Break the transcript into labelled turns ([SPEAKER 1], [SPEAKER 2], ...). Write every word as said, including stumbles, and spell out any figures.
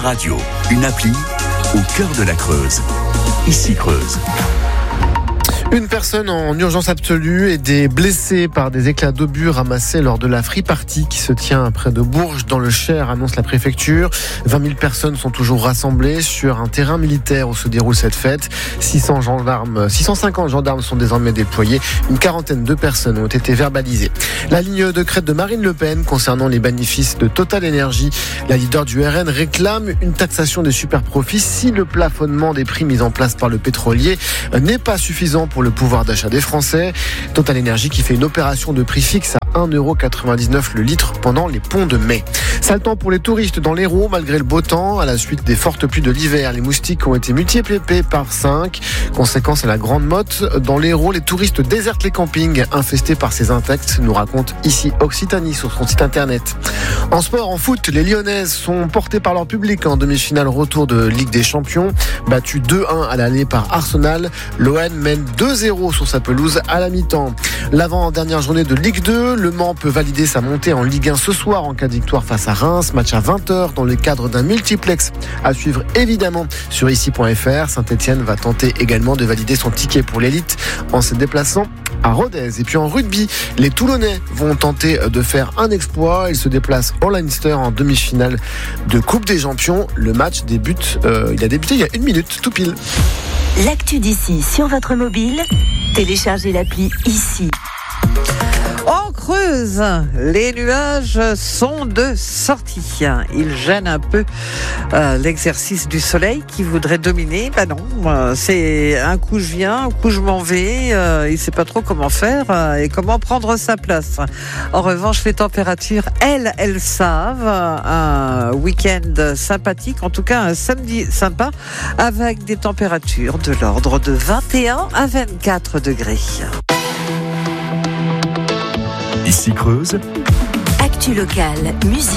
[SPEAKER 1] Radio, une appli au cœur de la Creuse. Ici Creuse.
[SPEAKER 2] Une personne en urgence absolue et des blessés par des éclats d'obus ramassés lors de la free party qui se tient près de Bourges dans le Cher, annonce la préfecture. vingt mille personnes sont toujours rassemblées sur un terrain militaire où se déroule cette fête. six cents gendarmes, six cent cinquante gendarmes sont désormais déployés. Une quarantaine de personnes ont été verbalisées. La ligne de crête de Marine Le Pen concernant les bénéfices de Total Energy. La leader du R N réclame une taxation des super profits si le plafonnement des prix mis en place par le pétrolier n'est pas suffisant pour le pouvoir d'achat des Français. Total Energy qui fait une opération de prix fixe à un euro quatre-vingt-dix-neuf le litre pendant les ponts de mai. Sale temps pour les touristes dans l'Hérault malgré le beau temps. À la suite des fortes pluies de l'hiver, les moustiques ont été multipliés par cinq. Conséquence à la grande motte. Dans l'Hérault, les touristes désertent les campings infestés par ces insectes, nous raconte ici Occitanie sur son site internet. En sport, en foot, les Lyonnaises sont portées par leur public en demi-finale retour de Ligue des Champions. Battues deux un à l'aller par Arsenal, l'O M mène deux zéro sur sa pelouse à la mi-temps. L'avant-dernière journée de Ligue deux, Le Mans peut valider sa montée en Ligue un ce soir en cas de victoire face à Reims. Match à vingt heures dans le cadre d'un multiplex à suivre évidemment sur ici point f r. Saint-Etienne va tenter également de valider son ticket pour l'élite en se déplaçant à Rodez. Et puis en rugby, les Toulonnais vont tenter de faire un exploit. Ils se déplacent au Leinster en demi-finale de Coupe des Champions. Le match débute, euh, il a débuté il y a une minute, tout pile.
[SPEAKER 3] L'actu d'ici sur votre mobile, téléchargez l'appli ici.
[SPEAKER 4] En Creuse, les nuages sont de sortie. Ils gênent un peu euh, l'exercice du soleil qui voudrait dominer. Ben non, euh, c'est un coup je viens, un coup je m'en vais. Euh, il ne sait pas trop comment faire euh, et comment prendre sa place. En revanche, les températures, elles, elles savent. Un week-end sympathique, en tout cas un samedi sympa, avec des températures de l'ordre de vingt et un à vingt-quatre degrés.
[SPEAKER 1] Ici Creuse.
[SPEAKER 3] Actu locale, musique.